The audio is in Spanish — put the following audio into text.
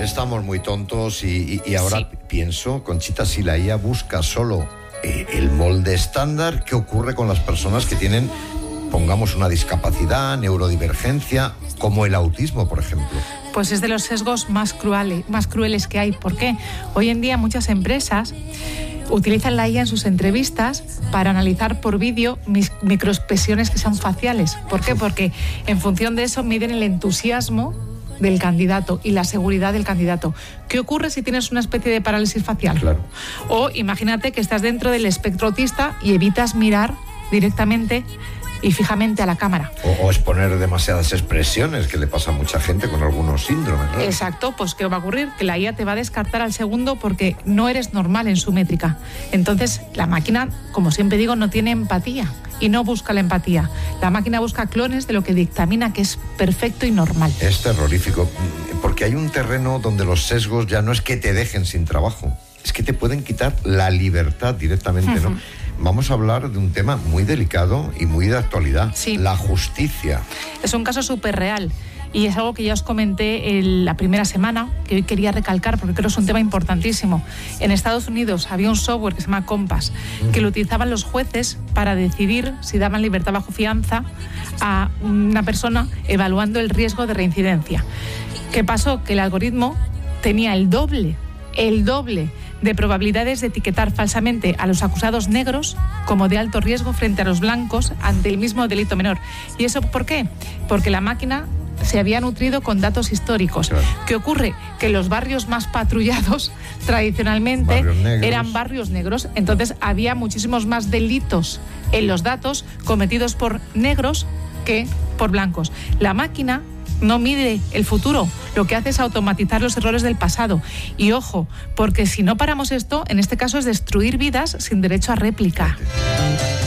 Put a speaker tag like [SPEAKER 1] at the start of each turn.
[SPEAKER 1] estamos muy tontos y ahora pienso, Conchita, si la IA busca solo el molde estándar, ¿qué ocurre con las personas que tienen, pongamos, una discapacidad, neurodivergencia, como el autismo, por ejemplo?
[SPEAKER 2] Pues es de los sesgos más crueles que hay. ¿Por qué? Hoy en día muchas empresas utilizan la IA en sus entrevistas para analizar por vídeo microexpresiones que son faciales. ¿Por qué? Porque en función de eso miden el entusiasmo del candidato y la seguridad del candidato. ¿Qué ocurre si tienes una especie de parálisis facial?
[SPEAKER 1] Claro.
[SPEAKER 2] O imagínate que estás dentro del espectro autista y evitas mirar directamente y fijamente a la cámara.
[SPEAKER 1] O exponer demasiadas expresiones, que le pasa a mucha gente con algunos síndromes, ¿no?
[SPEAKER 2] Exacto, pues ¿qué va a ocurrir? Que la IA te va a descartar al segundo porque no eres normal en su métrica. Entonces, la máquina, como siempre digo, no tiene empatía y no busca la empatía. La máquina busca clones de lo que dictamina que es perfecto y normal.
[SPEAKER 1] Es terrorífico, porque hay un terreno donde los sesgos ya no es que te dejen sin trabajo, es que te pueden quitar la libertad directamente, ¿no? Vamos a hablar de un tema muy delicado y muy de actualidad,
[SPEAKER 2] sí.
[SPEAKER 1] La justicia.
[SPEAKER 2] Es un caso súper real y es algo que ya os comenté en la primera semana, que hoy quería recalcar porque creo que es un tema importantísimo. En Estados Unidos había un software que se llama Compass, que lo utilizaban los jueces para decidir si daban libertad bajo fianza a una persona evaluando el riesgo de reincidencia. ¿Qué pasó? Que el algoritmo tenía el doble de probabilidades de etiquetar falsamente a los acusados negros como de alto riesgo frente a los blancos ante el mismo delito menor. ¿Y eso por qué? Porque la máquina se había nutrido con datos históricos. Claro. ¿Qué ocurre? Que los barrios más patrullados tradicionalmente eran barrios negros. Entonces había muchísimos más delitos en los datos cometidos por negros que por blancos. La máquina no mide el futuro, lo que hace es automatizar los errores del pasado. Y ojo, porque si no paramos esto, en este caso es destruir vidas sin derecho a réplica.